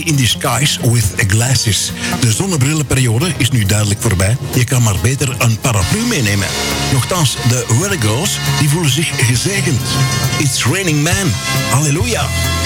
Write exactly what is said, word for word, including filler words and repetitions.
in disguise with glasses. De zonnebrillenperiode is nu duidelijk voorbij. Je kan maar beter een paraplu meenemen. Nochtans, de Weather Girls die voelen zich gezegend. It's raining man. Halleluja.